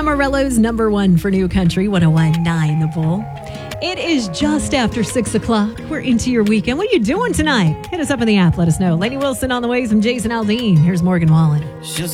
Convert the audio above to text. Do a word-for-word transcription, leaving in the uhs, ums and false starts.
Amarillo's number one for new country, one oh one point nine The Bull. It is just after six o'clock. We're into your weekend. What are you doing tonight? Hit us up in the app. Let us know. Lainey Wilson on the way. Some Jason Aldean. Here's Morgan Wallen.